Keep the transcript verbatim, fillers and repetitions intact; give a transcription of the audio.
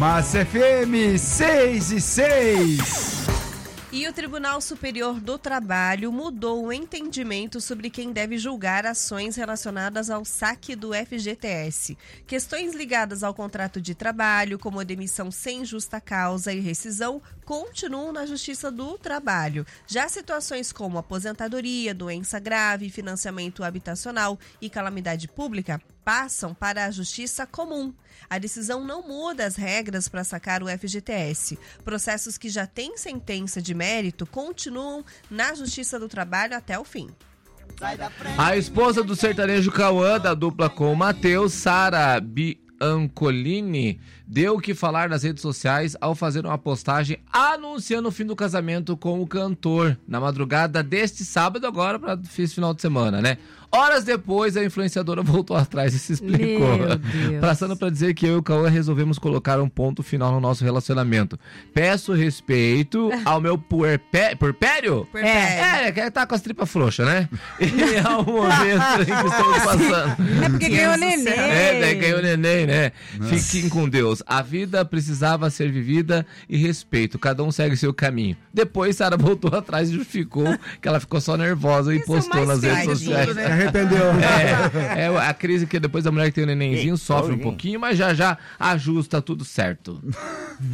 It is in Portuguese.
Massa F M seis e seis. E o Tribunal Superior do Trabalho mudou o entendimento sobre quem deve julgar ações relacionadas ao saque do F G T S. Questões ligadas ao contrato de trabalho, como a demissão sem justa causa e rescisão, continuam na Justiça do Trabalho. Já situações como aposentadoria, doença grave, financiamento habitacional e calamidade pública passam para a Justiça Comum. A decisão não muda as regras para sacar o F G T S. Processos que já têm sentença de mérito continuam na Justiça do Trabalho até o fim. A esposa do sertanejo Cauã, da dupla com o Matheus, Sara Biancolini, deu o que falar nas redes sociais ao fazer uma postagem anunciando o fim do casamento com o cantor, na madrugada deste sábado, agora para esse final de semana, né? Horas depois, a influenciadora voltou atrás e se explicou. Passando para dizer que eu e o Cauã resolvemos colocar um ponto final no nosso relacionamento. Peço respeito ao meu puerpé... Puerpério? É, é, que tá com as tripas frouxas, né? E é o momento em que estamos passando. É porque ganhou neném. É, né? Ganhou neném, né? Nossa. Fiquem com Deus. A vida precisava ser vivida e respeito. Cada um segue seu caminho. Depois, Sara voltou atrás e justificou que ela ficou só nervosa e Isso postou é nas redes sociais. Né? Arrependeu. É, é a crise que depois a mulher que tem o nenenzinho sofre um pouquinho, mas já já ajusta tudo certo.